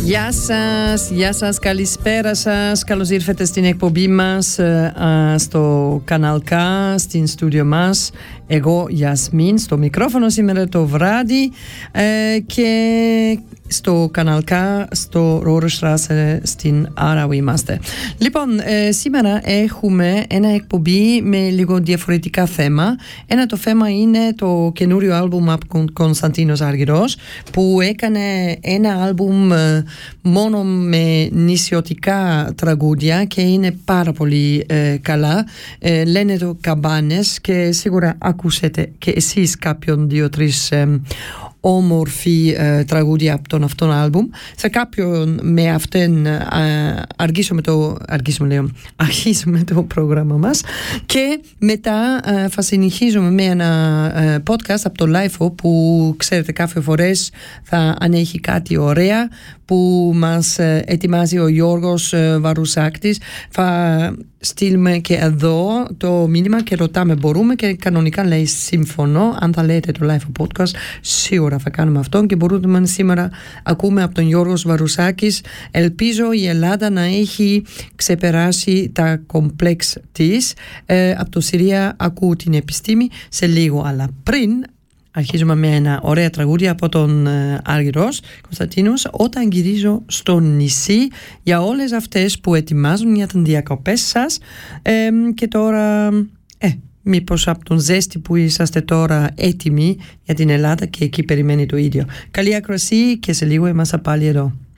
Γεια σας, καλησπέρα σας. Καλώς ήρθατε στην εκπομπή μας στο Kanal K, στην στούντιο μας. Εγώ, Γιασμίν, στο μικρόφωνο σήμερα το βράδυ και στο Kanal K, στο Rohrstraße, στην Άραβη είμαστε. Λοιπόν, σήμερα έχουμε ένα εκπομπή με λίγο διαφορετικά θέμα. Το θέμα είναι το καινούριο άλμπουμ από τον Κωνσταντίνος Άργυρος, που έκανε ένα άλμπουμ μόνο με νησιωτικά τραγούδια και είναι πάρα πολύ καλά. Λένε το Καμπάνες και σίγουρα ακούσετε και εσείς κάποιον, 2-3 όμορφη τραγούδια από τον αυτόν άλμπουμ. Σε κάποιον με αυτήν αρχίσουμε το πρόγραμμα μας και μετά θα συνεχίζουμε με ένα podcast από το LIFO που ξέρετε κάθε φορές αν έχει κάτι ωραία που μας ετοιμάζει ο Γιώργος Βαρουσάκτης, θα στείλουμε και εδώ το μήνυμα και ρωτάμε μπορούμε, και κανονικά λέει συμφωνώ. Αν θα λέτε το LIFO podcast σίγουρα θα κάνουμε αυτό και μπορούμε σήμερα ακούμε από τον Γιώργο Βαρουσάκης. Ελπίζω η Ελλάδα να έχει ξεπεράσει τα κομπλέξ της. Από το Συρία ακούω την επιστήμη σε λίγο, αλλά πριν αρχίζουμε με ένα ωραία τραγούδι από τον Άργυρος Κωνσταντίνος, όταν γυρίζω στο νησί, για όλες αυτές που ετοιμάζουν για τις διακοπές σας και τώρα μήπως από τον ζέστη που είσαστε τώρα έτοιμοι για την Ελλάδα και εκεί περιμένει το ίδιο. Καλή ακροσή και σε λίγο είμαστε πάλι εδώ.